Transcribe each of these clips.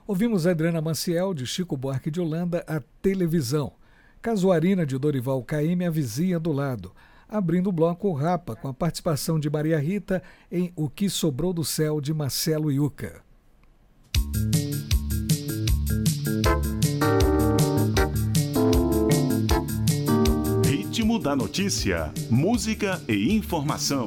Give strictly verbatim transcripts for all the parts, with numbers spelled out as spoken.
Ouvimos Adriana Maciel, de Chico Buarque de Holanda, a televisão. Casuarina, de Dorival Caymmi, a vizinha do lado. Abrindo o bloco, o Rapa, com a participação de Maria Rita em O Que Sobrou do Céu, de Marcelo Yuca. Ritmo da notícia, música e informação.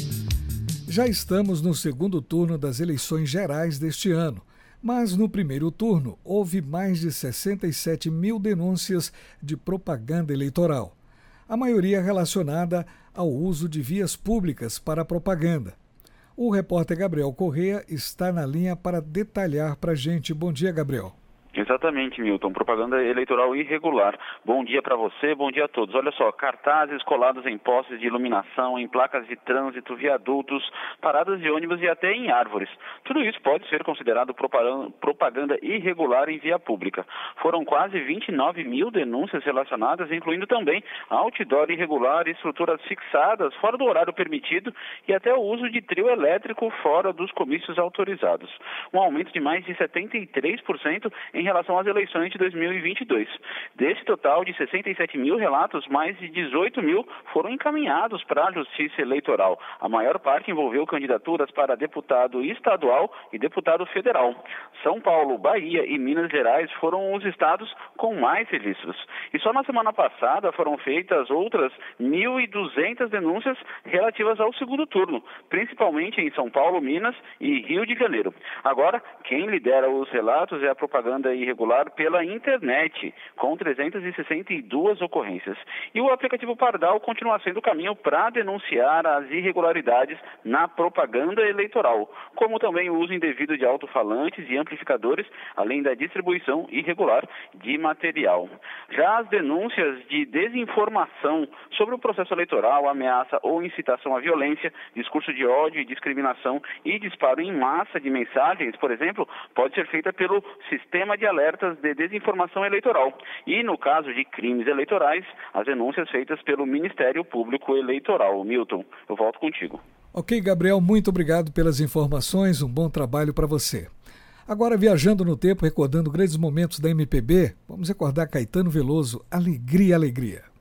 Já estamos no segundo turno das eleições gerais deste ano. Mas no primeiro turno houve mais de sessenta e sete mil denúncias de propaganda eleitoral. A maioria relacionada ao uso de vias públicas para propaganda. O repórter Gabriel Corrêa está na linha para detalhar para a gente. Bom dia, Gabriel. Exatamente, Milton. Propaganda eleitoral irregular. Bom dia para você, bom dia a todos. Olha só, cartazes colados em postes de iluminação, em placas de trânsito, viadutos, paradas de ônibus e até em árvores. Tudo isso pode ser considerado propaganda irregular em via pública. Foram quase vinte e nove mil denúncias relacionadas, incluindo também outdoor irregular, estruturas fixadas fora do horário permitido e até o uso de trio elétrico fora dos comícios autorizados. Um aumento de mais de setenta e três por cento em em relação às eleições de dois mil e vinte e dois. Desse total de sessenta e sete mil relatos, mais de dezoito mil foram encaminhados para a Justiça Eleitoral. A maior parte envolveu candidaturas para deputado estadual e deputado federal. São Paulo, Bahia e Minas Gerais foram os estados com mais registros. E só na semana passada foram feitas outras mil e duzentas denúncias relativas ao segundo turno, principalmente em São Paulo, Minas e Rio de Janeiro. Agora, quem lidera os relatos é a propaganda irregular pela internet, com trezentas e sessenta e duas ocorrências. E o aplicativo Pardal continua sendo o caminho para denunciar as irregularidades na propaganda eleitoral, como também o uso indevido de alto-falantes e amplificadores, além da distribuição irregular de material. Já as denúncias de desinformação sobre o processo eleitoral, ameaça ou incitação à violência, discurso de ódio e discriminação e disparo em massa de mensagens, por exemplo, pode ser feita pelo Sistema de Alertas de Desinformação Eleitoral. E, no caso de crimes eleitorais, as denúncias feitas pelo Ministério Público Eleitoral. Milton, eu volto contigo. Ok, Gabriel, muito obrigado pelas informações, um bom trabalho para você. Agora, viajando no tempo, recordando grandes momentos da M P B, vamos recordar Caetano Veloso, Alegria, Alegria.